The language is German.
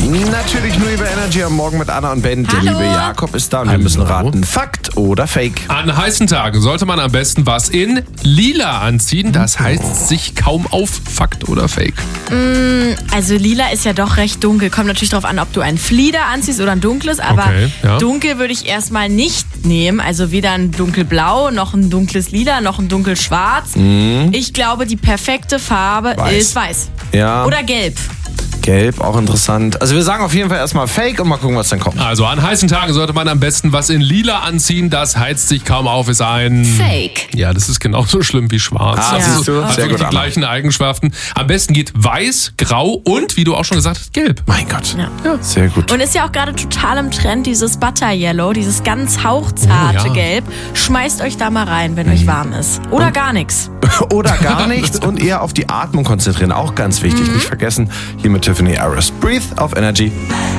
Natürlich nur über Energy am Morgen mit Anna und Ben. Der Hallo. liebe Jakob ist da und wir müssen raten, Fakt oder Fake. An heißen Tagen sollte man am besten was in lila anziehen. Das heizt sich kaum auf. Fakt oder Fake? Also lila ist ja doch recht dunkel. Kommt natürlich darauf an, ob du ein Flieder anziehst oder ein dunkles. Aber Okay, ja. dunkel würde ich erstmal nicht nehmen. Also weder ein dunkelblau, noch ein dunkles Lila, noch ein dunkelschwarz. Ich glaube, die perfekte Farbe ist weiß. Ja, Oder gelb. gelb, auch interessant. Also wir sagen auf jeden Fall erstmal Fake und mal gucken, was dann kommt. Also an heißen Tagen sollte man am besten was in lila anziehen. Das heizt sich kaum auf, ist ein... Fake. Ja, das ist genauso schlimm wie schwarz. Ah, siehst du? Hat Sehr wirklich gut, die Anna. gleichen Eigenschaften. Am besten geht weiß, grau und, wie du auch schon gesagt hast, gelb. Mein Gott. Ja. Sehr gut. Und ist ja auch gerade total im Trend, dieses Butter Yellow, dieses ganz hauchzarte Oh, ja. Gelb. Schmeißt euch da mal rein, wenn euch warm ist. Oder gar nichts. Oder gar nichts und eher auf die Atmung konzentrieren. Auch ganz wichtig. Nicht vergessen, hier mit Tiffany Harris. Breathe auf Energy.